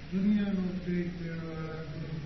दुनिया नूं तेज देण वाला गुरु,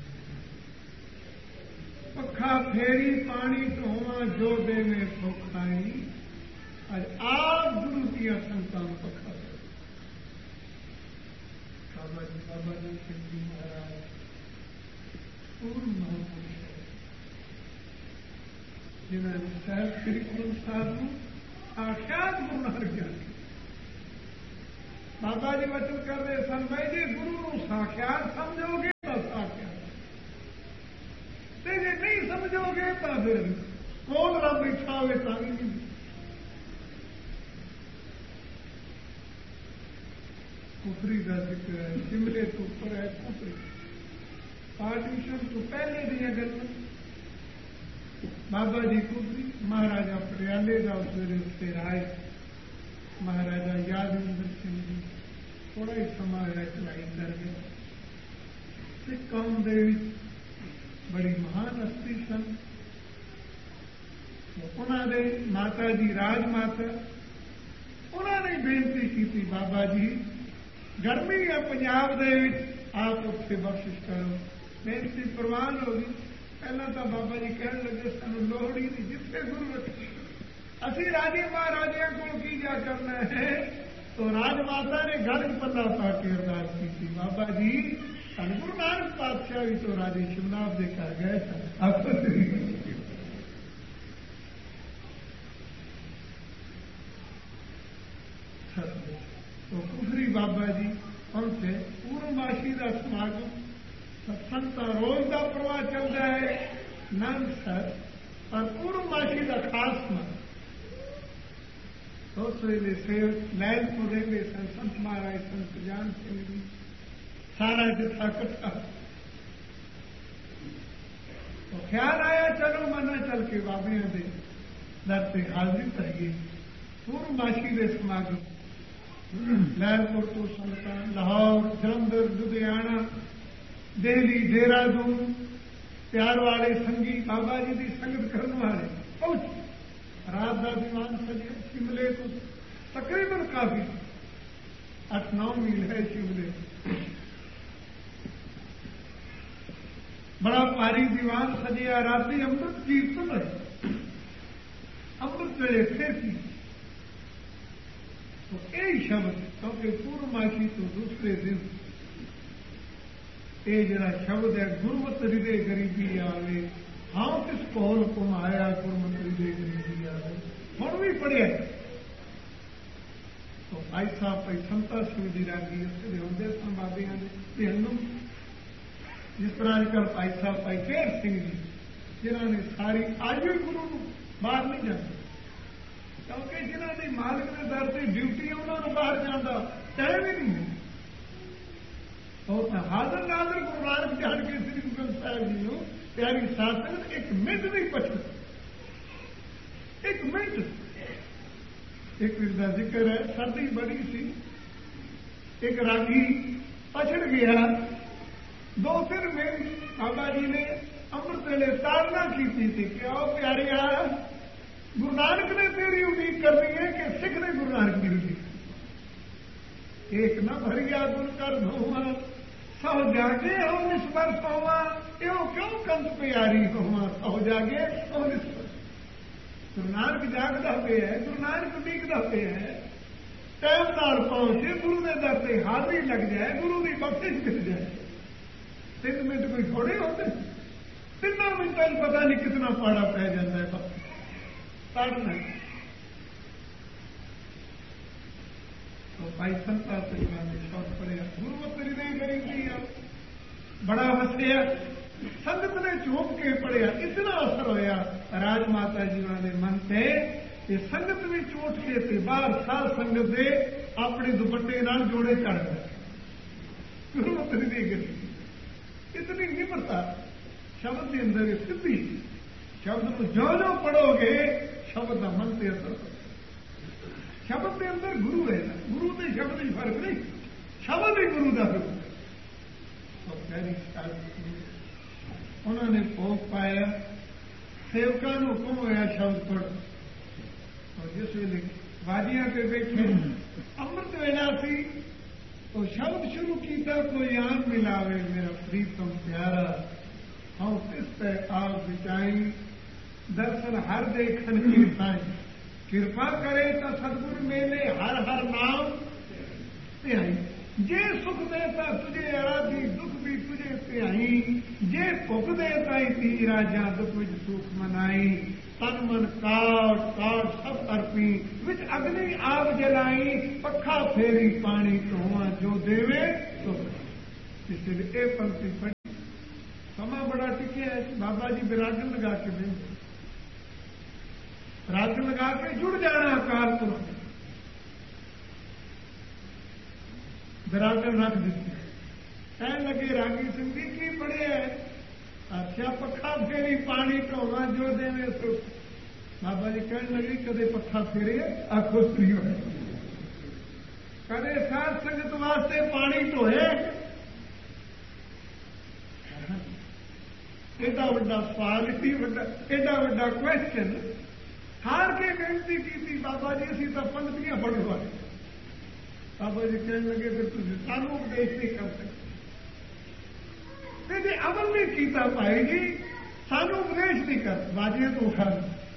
पखा फेरी पानी ढोवा जो देवे सो खाई। अज आप गुरु दिया संतान पखा बाबा जी, बाबा जी सिंह जी महाराज पूर्ण महापुरुष है, जिन्होंने साहब श्री गुरु साहब को साक्षात गुरु नानक ज्ञान किया। बाबा जी वचन कर रहे सन, भाई जी गुरु को साक्षात समझोगे तो साक्षात, जे नहीं समझोगे तो फिर कौन रब इच्छा हो तांगी नहीं। कुफरी का जिक्र है, शिमले तो ऊपर है कुफरी, पार्टीशन तो पहले दी गल। बाबा जी कुफरी, महाराजा पटियाले का उसवेले उत्ते राय, महाराजा यादविंदर सिंह जी थोड़ा ही समा चढ़ाई कर गए। सिख कौम दे बड़ी महान हस्ती सन। उन्होंने माता जी राजमाता उन्होंने बेनती की, बाबा जी गर्मी है पंजाब दे विच, आप उत्थे बख्शिश करो। बेनती प्रवान हो गई। पहला तो बाबा जी कह लगे सानू लोड़ ही नहीं, जिथे गुरु रखे असी राजे महाराजिया को की जा करना है। तो राजमाता ने गल पल्ला पा के अरदास की, बाबा जी गुरु नानक पातशाह भी तो राजे शिवनाथ दे घर गए सन। तो कुफरी बाबा जी पहुंचे। पूर्णमासी का समागम सत्संग का रोज का प्रवाह चलता है नंद सर, पर पूर्णमासी का खास मन तो उस वेले सेव लैलपुर रेंगे सन, संत महाराज संत जान सिंह जी सारा जथा कट्ठा। तो ख्याल आया चलो मना चल के बाबिया दे दर से हाजिर करिए। पूर्णमासी के समागम लैलपुर तो संगतां, लाहौर, जलंधर, लुधियाना, दिल्ली, देहरादून, प्यार वाले संगी बाबा जी की संगत करने वाले पहुंच। रात का दीवान सजे। शिमले को तकरीबन काफी 8-9 मील है शिमले। बड़ा भारी दीवान सजिया। राती अमृत कीर्तन है, अमृत वेले फिर की। तो यही शब्द, क्योंकि पूर्णमासी तो दूसरे दिन ये जरा शब्द है, गुरमत हृदय गरीबी आवे, हाँ किस कोल कुमाया गुरमत हृदय गरीबी आवे, हुण भी पढ़िया। तो भाई साहब भाई संता सिंह जी रागी उत्थे होंदे सन बाबियां दे हिंदू, जिस तरह अजकल भाई साहब भाई केर सिंह जी, जिन्होंने सारी आज भी गुरु बाहर नहीं जाते, क्योंकि जिन्होंने मालिक ने दर से ड्यूटी उन्होंने बाहर जाता टाइम ही नहीं है। तो हाजर नाजर गुरु नानक जान के श्री गुरु ग्रंथ साहिब जी को प्यारी साथ एक मिनट नहीं पछड़, एक मिनट। एक दिन का जिक्र है, सर्दी बड़ी सी, एक रागी पछड़ गया। 2-3 मिनट बाबा जी ने अमृत वेले ताड़ना की थी कि आओ प्यारिया, गुरु नानक ने तेरी उम्मीद करनी है कि सिख ने गुरु नानक की उम्मीद। एक न भरिया गुर कर धोवा, सौ जागे हो निस्पर सोवा, यो क्यों कंत प्यारी होवा, सौ जागे हो निस्पर। गुरु नानक जागदा पे है, गुरु नानक उम्मीददा पे है, टाइम नाल पहुंचे, गुरु के दर से हाजिरी लग जाए, गुरु की बख्शिश मिल जाए। 3 मिनट कोई थोड़े होते, 3 मिनटों में पता नहीं कितना पाड़ा पै जाता है पढ़ना। तो भाई संता परिवार ने शौक पड़ेगा, गुरुमत हृदय गरीबी आ, बड़ा हंसिया, संगत ने चौंक के पढ़िया, इतना असर होया राजमाता जी वाले मन से कि संगत में चोट के थे बाहर साल संगत से अपने दुपट्टे नाल जोड़े चढ़ गए। गुरुमत हृदय गरीबी इतनी निम्रता शब्द के अंदर सिद्धि, शब्द को जो जो पढ़ोगे शब्द का मन से असर होता। शब्द के अंदर गुरु है ना, गुरु के शब्द में फर्क नहीं, शब्द ही गुरु का रूप है। तो प्यारी उन्होंने भोग पाया, सेवकों को हुक्म होया शब्द पढ़ो। और जिस वेले बाजियां पे बैठे अमृत वेला सी, तो शब्द शुरू किया कोई आन मिलावे मेरा प्रीतम प्यारा हम किस पे आप बिचाई दर्शन हर देखन की साई कृपा करे तो सदगुरु मेले हर हर नाम ध्याई जे सुख देता तुझे आराधी दुख भी तुझे ध्याई जे भुख देता ही राजा दुख विच सुख मनाई तन मन काट काट सब अर्पी विच अग्नि आग जलाई पखा फेरी पानी धोवा जो देवे तो इसलिए ये पंक्ति पढ़ी समा बड़ा टिकिया है बाबा जी विराजन लगा के देंगे राग लगा के जुड़ जाना अकाल पुरख विरागन रख देती कहने लगे रागी सिंह जी की पड़े है अच्छा पखा फेरी पानी ढोवा जो देवे सो बाबा जी कहने लगे कदे पखा फेरे आखो स्त्री हो कदे साध संगत वास्ते पानी ढोए एडा वड्डा सवाल एडा वड्डा क्वेश्चन हार के बेनती की बाबा जी असी तो पंक्तियां पढ़वा बाबा जी कहने लगे फिर तुम सानू उपदेश नहीं कर सकते जे अमल नहीं किया भाई जी सानू उपदेश नहीं कर बाजियां तो उठा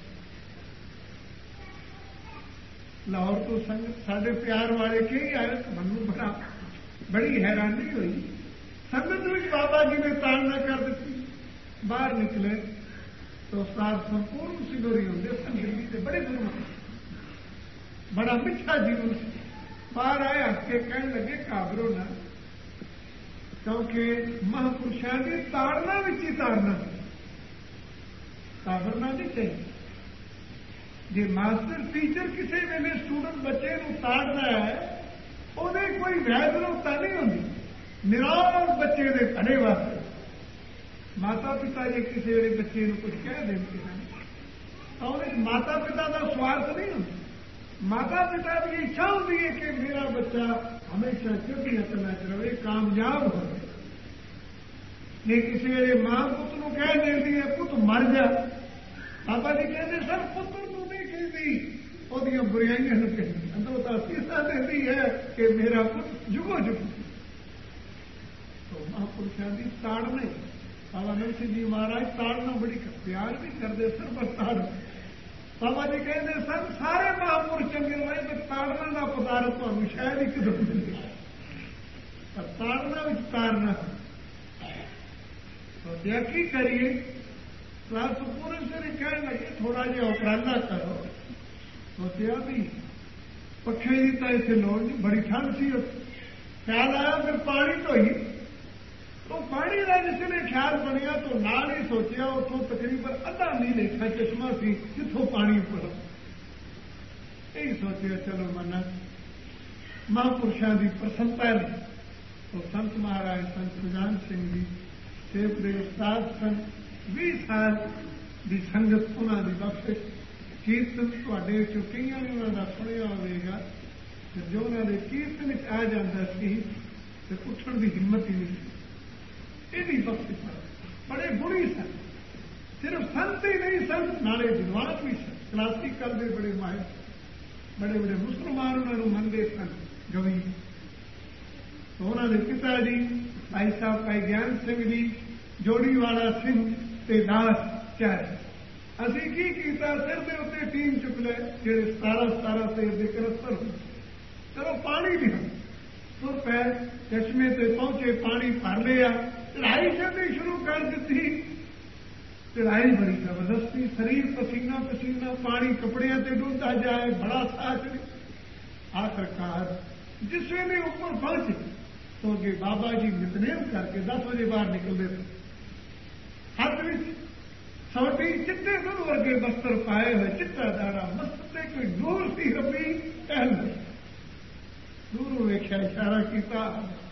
लाहौर तो संगत साढ़े प्यार वाले के ही आए मनु बड़ी हैरानी हुई संगत में बाबा जी ने ताड़ना कर दी बाहर निकले तो साथ संपूर्ण सिगोरी होंगे संगली से बड़े गुरु बड़ा मिठा जीवन से बाहर आए हट के कहने लगे काबरो ना क्योंकि महापुरुषों की ताड़ना विच ही ताड़ना काबरना नहीं चाहिए जे मास्टर टीचर किसी वेले स्टूडेंट बच्चे को ताड़ना है उन्हें कोई वैधता नहीं होती निराश बच्चे के खड़े वास्ते माता पिता जे किसी वे बच्चे को कुछ कह देते हैं तो उन्हें माता पिता का स्वार्थ नहीं होता माता पिता की इच्छा होती है कि मेरा बच्चा हमेशा चढ़िया कला च रहे कामयाब हो ये किसी वे मां पुत को कह देती है पुत मर जा बाबा जी कहते सर पुत्र को नहीं कहती वो बुराइयां कहती अंदर सीसा देती है कि मेरा पुत जुगो जुग तो महापुरुषों की ताड़ने बाबा नरसिंह जी महाराज ताड़ना बड़ी प्यार भी करते सर पर ताड़ बाबा जी कहते सर सारे महापुरुषों के रहे तो ताड़ना का पदार्थ तो शायद ही किधर मिले पर ताड़ना भी ताड़ना तो की करिए तो आप पूरे से कहने लगे थोड़ा जिहा उपराला करो सोचा भी पखे की तो इसे लोड़ नहीं बड़ी ठंड सी ख्याल आया फिर पानी ढोई तो पानी का जिसने ख्याल बनिया तो नाल ही सोचा उतों तकरीबन अद्धा मील इतना चश्मा सी जिथों पानी पड़ा यही सोचा चलो मन्ना महापुरुषों की प्रसन्नता ने तो संत महाराज संत सुजान सिंह जी सेव के उस्ताद सन 20 साल की संगत उन्होंने बख्शिश कीर्तन थोड़े चो कई ने उन्होंने सुनिया होगा जो उन्होंने कीर्तन आ जाता सी तो उठन की हिम्मत ही नहीं ये बख्शिश बड़े गुणी सन सिर्फ संत ही नहीं सन नाले विद्वान भी सन क्लासिकल के बड़े माहिर बड़े बड़े मुसलमान उन्होंने मनते सन गवी तो उन्होंने पिता जी भाई साहब भाई ज्ञान सिंह जी जोड़ीवाला सिंह ते दास चाहे असी की किया सिर के उत्ते टीम चुक ले जो 17 सेर के 71 चलो पानी भी हम तुर पै चश्मे से पहुंचे पानी भर लिया चढ़ाई करनी शुरू कर दी चढ़ाई बड़ी जबरदस्ती शरीर पसीना पसीना पानी कपड़िया से डूबता जाए बड़ा साथ आखिरकार जिस वे ऊपर पहुंचे तो अगे बाबा जी नितनेम करके 10 बजे बाहर निकलते थे हाथ में सोटी चिट्टे दूर वर्गे बस्तर पाए हुए चिट्टा दारा मस्त कोई दूर सी रबी टहल दूर वेख्या इशारा किया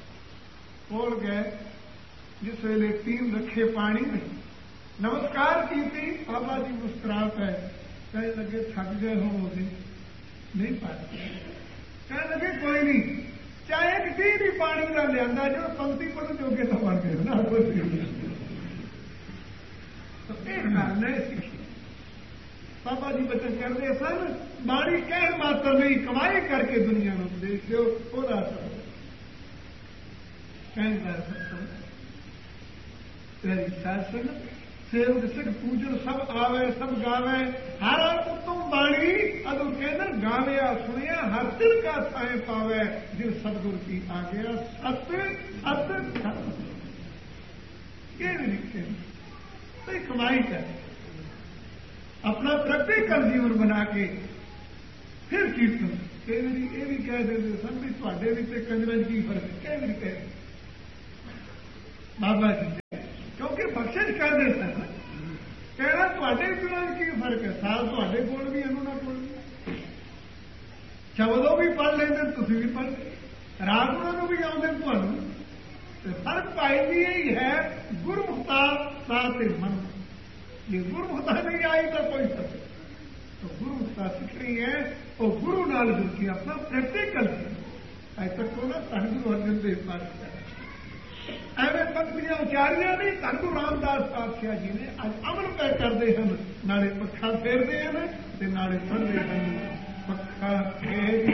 कोल गए जिस वेले टीम रखे पानी में नमस्कार की बाबा जी मुस्कुरा पे कहने लगे थक गए हो नहीं पाते कहने लगे कोई नहीं चाहे एक टी भी पानी का लिया जो पंक्ति पढ़ जोगे तो बन गए ना तो एक गल सीखी बाबा जी बचन करते सन बाड़ी कह मात्र नहीं कमाई करके दुनिया में उपदेश दो ਕਹਿੰਦਾ ਸਤਿ ਤੇਰੀ ਸਾਸਨ ਸੇਵਕ ਸਿੱਖ ਪੂਜਨ ਸਭ ਆਵੇ ਸਭ ਗਾਵੇ ਹਰ ਉਤਮ ਬਾਣੀ ਅਦੂ ਕਹਿੰਦਾ ਗਾਵਿਆ ਸੁਣਿਆ ਹਰ ਦਿਲ ਕਾ ਥਾਏ ਪਾਵੇ ਜਿਸ ਸਤਿਗੁਰ ਕੀ ਆ ਗਿਆ ਸਤ ਸਤ ਸਤ ਇਹ ਵੀ ਲਿਖੇ ਤੇ ਕਮਾਈ ਕਰ ਆਪਣਾ ਪ੍ਰੈਕਟੀਕਲ ਜੀਵਨ ਬਣਾ ਕੇ ਫਿਰ ਕੀਰਤਨ ਕਈ ਵਾਰੀ ਇਹ ਵੀ ਕਹਿ ਦਿੰਦੇ ਸਨ ਵੀ ਤੁਹਾਡੇ ਵਿੱਚ ਤੇ ਕੰਜਰਾਂ 'ਚ ਕੀ ਫਰਕ ਹੈ ਕਈ ਵਾਰੀ ਕਹਿ ਬਾਬਾ ਜੀ ਕਿਉਂਕਿ ਬਖਸ਼ਿਸ਼ ਕਰਦੇ ਸਨ ਕਹਿਣਾ ਤੁਹਾਡੇ ਵਿੱਚ ਕੀ ਫਰਕ ਹੈ ਸਾਲ ਤੁਹਾਡੇ ਕੋਲ ਵੀ ਇਹਨੂੰ ਨਾ ਕੋਲ ਸ਼ਬਦੋਂ ਵੀ ਪੜ੍ਹ ਲੈਂਦੇ ਤੁਸੀਂ ਵੀ ਪੜ੍ਹ ਰਾਗ ਉਹਨਾਂ ਨੂੰ ਵੀ ਆਉਂਦੇ ਤੁਹਾਨੂੰ ਤੇ ਫਰਕ ਭਾਈ ਵੀ ਇਹ ਹੈ ਗੁਰਮੁਖਤਾ ਸਾਥ ਤੇ ਮਨ ਜੇ ਗੁਰਮੁਖਤਾ ਨਹੀਂ ਆਈ ਤਾਂ ਕੋਈ ਫਰਕ तो गुरु सिखनी है वो गुरु नाल जुड़ के अपना प्रैक्टिकल अज तक तो ना धन गुरु अर्जन देव पातशाह एवं पंक्तियां उचारिया नहीं धन गुरु रामदास पातशाह जी ने अज अमल तय करते हैं नाले पखा फेरते हैं नाले पढ़ते हैं पखा फेर